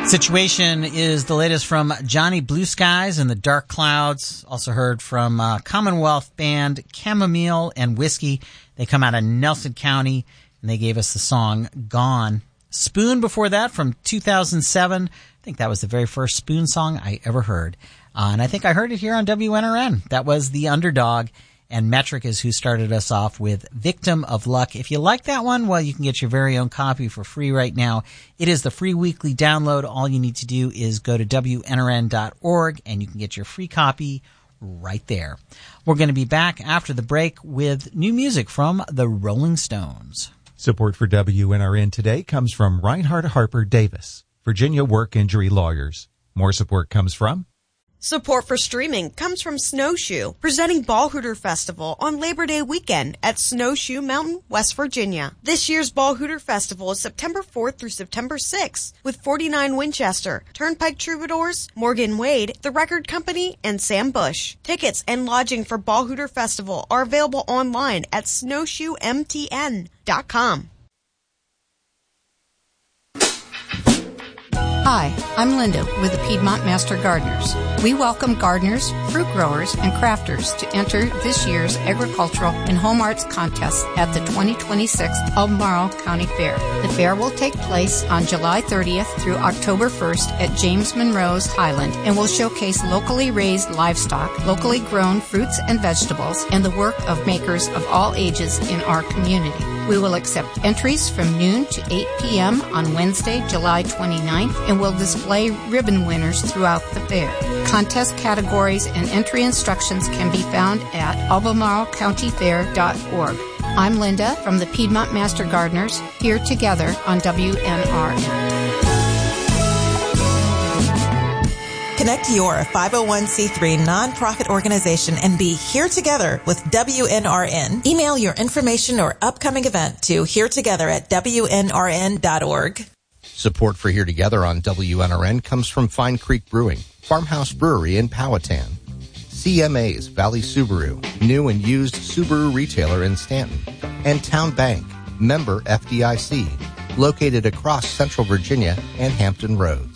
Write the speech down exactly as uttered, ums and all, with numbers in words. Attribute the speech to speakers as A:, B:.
A: Situation is the latest from Johnny Blue Skies and the Dark Clouds. Also heard from uh, Commonwealth band Chamomile and Whiskey. They come out of Nelson County, and they gave us the song Gone. Spoon before that from two thousand seven. I think that was the very first Spoon song I ever heard. Uh, and I think I heard it here on W N R N. That was The Underdog. And Metric is who started us off with Victim of Luck. If you like that one, well, you can get your very own copy for free right now. It is the free weekly download. All you need to do is go to W N R N dot org, and you can get your free copy right there. We're going to be back after the break with new music from the Rolling Stones.
B: Support for W N R N today comes from Reinhard Harper Davis, Virginia Work Injury Lawyers. More support comes from
C: Support for streaming comes from Snowshoe, presenting Ball Hooter Festival on Labor Day weekend at Snowshoe Mountain, West Virginia. This year's Ball Hooter Festival is September fourth through September sixth with forty-nine Winchester, Turnpike Troubadours, Morgan Wade, The Record Company, and Sam Bush. Tickets and lodging for Ball Hooter Festival are available online at snowshoe m t n dot com.
D: Hi, I'm Linda with the Piedmont Master Gardeners. We welcome gardeners, fruit growers, and crafters to enter this year's agricultural and home arts contest at the twenty twenty-six Albemarle County Fair. The fair will take place on July thirtieth through October first at James Monroe's Highland and will showcase locally raised livestock, locally grown fruits and vegetables, and the work of makers of all ages in our community. We will accept entries from noon to eight p.m. on Wednesday, July twenty-ninth, and will display ribbon winners throughout the fair. Contest categories and entry instructions can be found at albemarle county fair dot org. I'm Linda from the Piedmont Master Gardeners, here together on W N R N.
E: Connect your five oh one c three nonprofit organization and be here together with W N R N. Email your information or upcoming event to here together at W N R N dot org.
F: Support for Here Together on W N R N comes from Fine Creek Brewing, Farmhouse Brewery in Powhatan, C M A's Valley Subaru, new and used Subaru retailer in Stanton, and Town Bank, member F D I C, located across Central Virginia and Hampton Roads.